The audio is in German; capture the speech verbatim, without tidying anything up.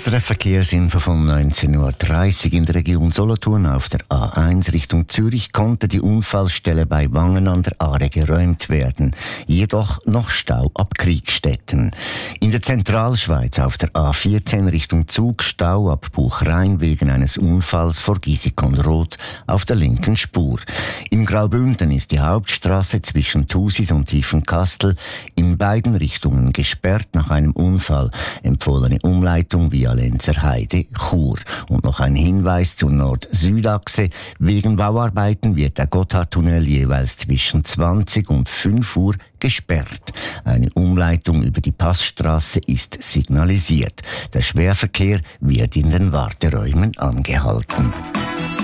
S R F Verkehrsinfo von neunzehn Uhr dreißig in der Region Solothurn auf der A eins Richtung Zürich konnte die Unfallstelle bei Wangen an der Aare geräumt werden. Jedoch noch Stau ab Kriegstetten. In der Zentralschweiz auf der A vierzehn Richtung Zug Stau ab Buchrein wegen eines Unfalls vor Gisikon-Roth auf der linken Spur. In Graubünden ist die Hauptstrasse zwischen Thusis und Tiefenkastel in beiden Richtungen gesperrt nach einem Unfall. Empfohlene Umleitung via Lenzer Heide, Chur. Und noch ein Hinweis zur Nord-Süd-Achse. Wegen Bauarbeiten wird der Gotthardtunnel jeweils zwischen zwanzig und fünf Uhr gesperrt. Eine Umleitung über die Passstraße ist signalisiert. Der Schwerverkehr wird in den Warteräumen angehalten.